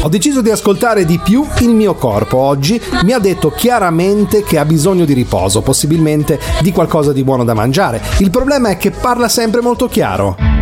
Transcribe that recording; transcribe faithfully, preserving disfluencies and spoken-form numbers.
Ho deciso di ascoltare di più il mio corpo. Oggi mi ha detto chiaramente che ha bisogno di riposo, possibilmente di qualcosa di buono da mangiare. Il problema è che parla sempre molto chiaro.